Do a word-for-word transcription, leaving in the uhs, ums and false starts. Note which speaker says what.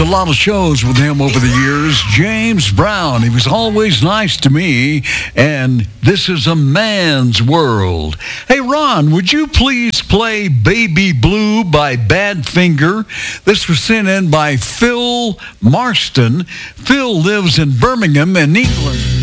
Speaker 1: A lot of shows with him over the years. James Brown, he was always nice to me, and This Is a Man's World. Hey, Ron, would you please play Baby Blue by Badfinger? This was sent in by Phil Marston. Phil lives in Birmingham in England.